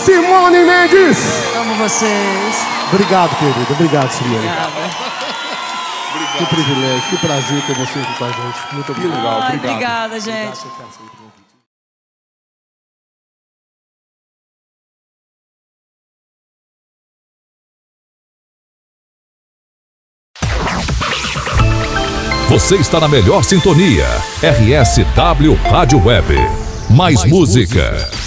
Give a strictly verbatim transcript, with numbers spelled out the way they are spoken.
Simone Mendes. Amo vocês. Obrigado, querido. Obrigado, Simone. Obrigada. Que privilégio, que prazer ter você aqui com a gente. Muito obrigado. Ai, Obrigado. obrigada, gente. Obrigado. Você está na melhor sintonia. R S W Rádio Web. Mais, Mais música. música.